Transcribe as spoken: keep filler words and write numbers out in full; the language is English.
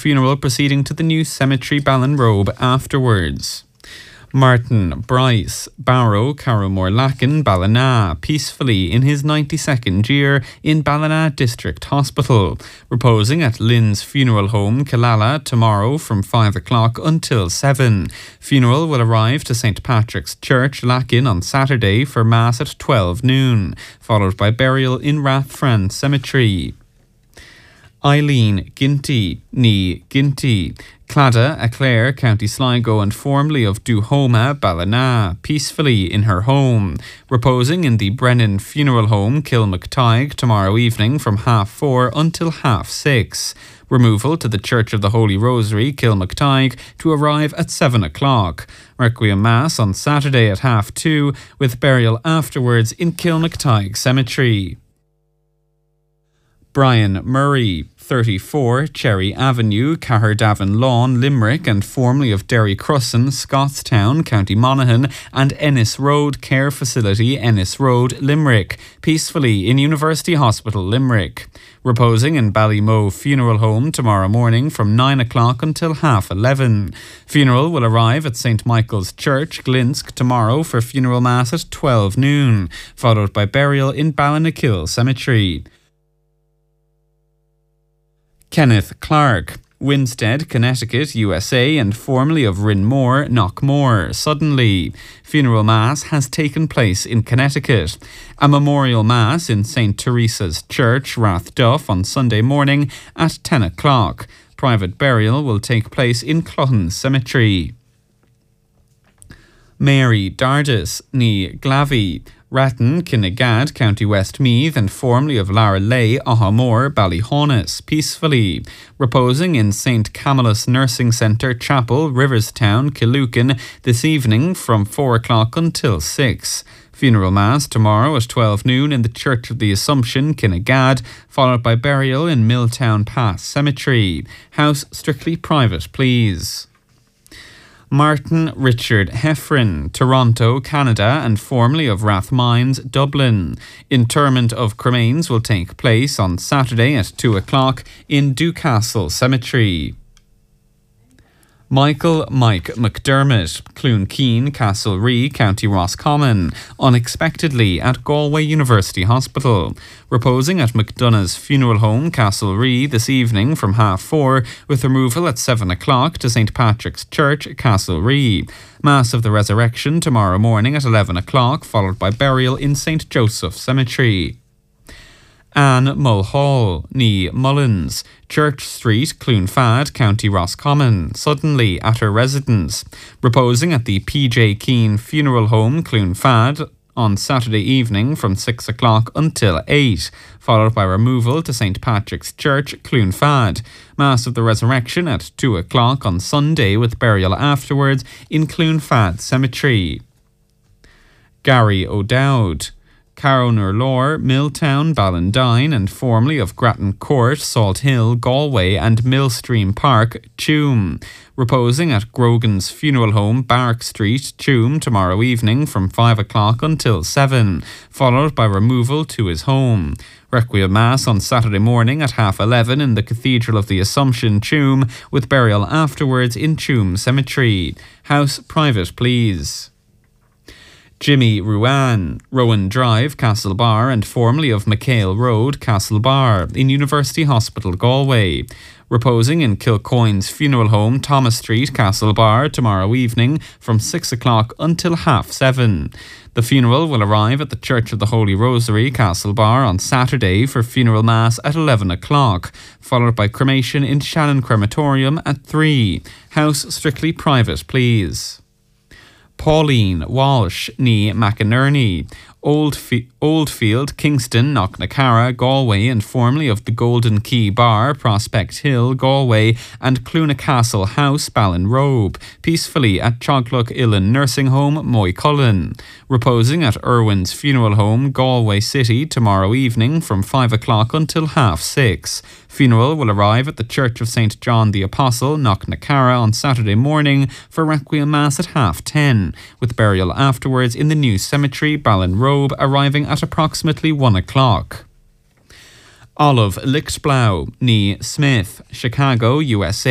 funeral proceeding to the new cemetery Ballinrobe afterwards. Martin Bryce Barrow Carrowmore Lacken Ballina peacefully in his ninety-second year in Ballina District Hospital, reposing at Lynn's Funeral Home, Killala, tomorrow from five o'clock until seven. Funeral will arrive to Saint Patrick's Church, Lacken, on Saturday for Mass at twelve noon, followed by burial in Rathfran Cemetery. Eileen Ginty, ní Ginty, Clada, a Clare, County Sligo, and formerly of Duhoma, Ballina, peacefully in her home, reposing in the Brennan Funeral Home, Kilmactygue, tomorrow evening from half four until half six. Removal to the Church of the Holy Rosary, Kilmactygue, to arrive at seven o'clock. Requiem Mass on Saturday at half two, with burial afterwards in Kilmactygue Cemetery. Brian Murray, thirty-four, Cherry Avenue, Caherdavin Lawn, Limerick, and formerly of Derry Crossan, Scottstown, County Monaghan, and Ennis Road Care Facility, Ennis Road, Limerick, peacefully in University Hospital, Limerick. Reposing in Ballymoe Funeral Home tomorrow morning from nine o'clock until half eleven. Funeral will arrive at Saint Michael's Church, Glinsk, tomorrow for funeral mass at twelve noon, followed by burial in Ballinakil Cemetery. Kenneth Clark, Winstead, Connecticut, U S A, and formerly of Rinmore, Knockmore, suddenly. Funeral Mass has taken place in Connecticut. A memorial Mass in Saint Teresa's Church, Rathduff, on Sunday morning at ten o'clock. Private burial will take place in Clutton Cemetery. Mary Dardis, ní Glavey, Ratton, Kinnegad, County Westmeath, and formerly of Laralay, Ahamore, Ballyhaunis, peacefully, reposing in Saint Camillus Nursing Centre Chapel, Riverstown, Killucan, this evening from four o'clock until six. Funeral Mass tomorrow at twelve noon in the Church of the Assumption, Kinnegad, followed by burial in Milltown Pass Cemetery. House strictly private, please. Martin Richard Heffron, Toronto, Canada, and formerly of Rathmines, Dublin. Interment of cremains will take place on Saturday at two o'clock in Dewcastle Cemetery. Michael Mike McDermott, Cloonkeen, Castlerea, County Roscommon, unexpectedly at Galway University Hospital, reposing at McDonough's Funeral Home, Castlerea, this evening from half four, with removal at seven o'clock to Saint Patrick's Church, Castlerea. Mass of the Resurrection tomorrow morning at eleven o'clock, followed by burial in Saint Joseph Cemetery. Anne Mulhall, ní Mullins, Church Street, Cloonfad, County Roscommon, suddenly at her residence, reposing at the P J Keane Funeral Home, Cloonfad, on Saturday evening from six o'clock until eight, followed by removal to Saint Patrick's Church, Cloonfad. Mass of the Resurrection at two o'clock on Sunday, with burial afterwards in Cloonfad Cemetery. Gary O'Dowd, Carrownor Lore, Milltown, Ballandine, and formerly of Grattan Court, Salt Hill, Galway, and Millstream Park, Tuam, reposing at Grogan's Funeral Home, Barrack Street, Tuam, tomorrow evening from five o'clock until seven, followed by removal to his home. Requiem Mass on Saturday morning at half eleven in the Cathedral of the Assumption, Tuam, with burial afterwards in Tuam Cemetery. House private, please. Jimmy Ruan, Rowan Drive, Castlebar, and formerly of McHale Road, Castlebar, in University Hospital, Galway. Reposing in Kilcoyne's Funeral Home, Thomas Street, Castlebar, tomorrow evening from six o'clock until half seven. The funeral will arrive at the Church of the Holy Rosary, Castlebar, on Saturday for funeral mass at eleven o'clock, followed by cremation in Shannon Crematorium at three. House strictly private, please. Pauline Walsh, ní McInerney, Oldf- Oldfield, Kingston, Knocknacarra, Galway, and formerly of the Golden Key Bar, Prospect Hill, Galway, and Clunacastle House, Ballinrobe, peacefully at Choglock Illan Nursing Home, Moycullen, reposing at Irwin's Funeral Home, Galway City, tomorrow evening from five o'clock until half six. Funeral will arrive at the Church of Saint John the Apostle, Knocknacarra, on Saturday morning for Requiem Mass at half ten, with burial afterwards in the new cemetery, Ballinrobe, arriving at approximately one o'clock. Olive Lichtblau, ní Smith, Chicago, U S A.